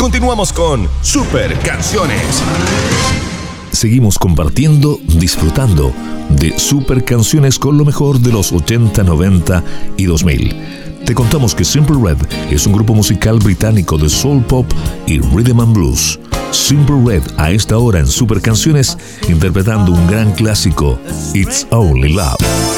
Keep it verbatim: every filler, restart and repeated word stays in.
Continuamos con Super Canciones. Seguimos compartiendo, disfrutando de Super Canciones con lo mejor de los ochenta, noventa y dos mil. Te contamos que Simple Red es un grupo musical británico de soul pop y rhythm and blues. Simple Red a esta hora en Super Canciones interpretando un gran clásico, It's Only Love.